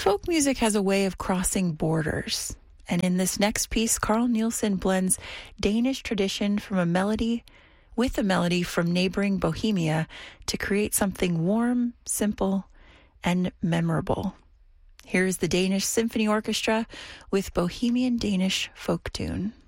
Folk music has a way of crossing borders. And in this next piece, Carl Nielsen blends Danish tradition from a melody from neighboring Bohemia to create something warm, simple, and memorable. Here is the Danish Symphony Orchestra with Bohemian Danish folk tune.